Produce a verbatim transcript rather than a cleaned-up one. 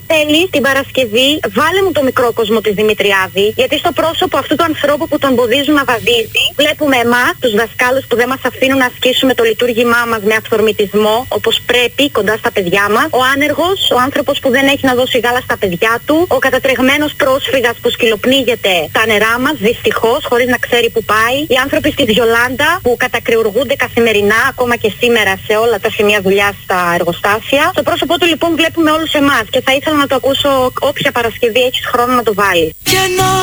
θέλεις την Παρασκευή, βάλε μου το μικρό κόσμο της Δημητριάδη, γιατί στο πρόσωπο αυτού του ανθρώπου που τον εμποδίζουν να βαδίζει, βλέπουμε εμάς, τους δασκάλους που δεν μας αφήνουν να ασκήσουμε το λειτουργήμά μας με αυθορμητισμό, όπως πρέπει, κοντά στα παιδιά μας. Ο άνεργος, ο άνθρωπος που δεν έχει να δώσει γάλα στα παιδιά του, ο κατατρεγμένος πρόσφυγας που σκυλοπνίγεται τα νερά μας, δυστυχώς, χωρίς να ξέρει που πάει. Οι άνθρωποι στη Βιολάντα που κατακρεουργούνται καθημερινά, ακόμα και σήμερα σε όλα τα σημεία δουλειάς στα εργοστάσια. Στο πρόσωπό του λοιπόν βλέπουμε όλους εμάς και θα ήθελα να το ακούσω όποια Παρασκευή έχεις χρόνο να το βάλεις.